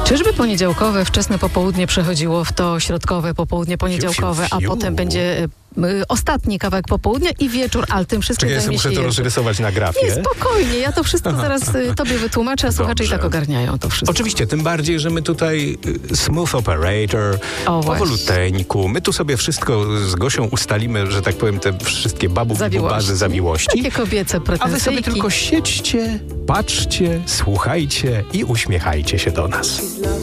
Czyżby poniedziałkowe, wczesne popołudnie przechodziło w to środkowe popołudnie poniedziałkowe, a potem będzie ostatni kawałek popołudnia i wieczór, ale tym wszystkim Czekaj, ja zajmie muszę się to Jerzy. rozrysować na grafie. Nie, spokojnie, ja to wszystko zaraz tobie wytłumaczę, a słuchacze i tak ogarniają to wszystko. Oczywiście, tym bardziej, że my tutaj smooth operator, powoluteńku, my tu sobie wszystko z Gosią ustalimy, że tak powiem, te wszystkie bazy zawiłości. Takie kobiece A wy pretensyjki. sobie tylko siedźcie, patrzcie, słuchajcie i uśmiechajcie się do nas.